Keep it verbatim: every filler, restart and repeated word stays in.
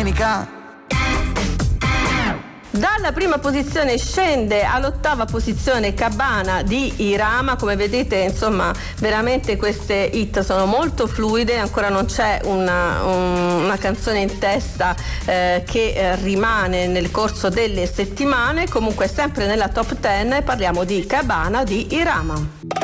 domenica. Dalla prima posizione scende all'ottava posizione Cabana di Irama. Come vedete, insomma, veramente queste hit sono molto fluide, ancora non c'è una, un, una canzone in testa eh, che eh, rimane nel corso delle settimane. Comunque sempre nella top dieci parliamo di Cabana di Irama.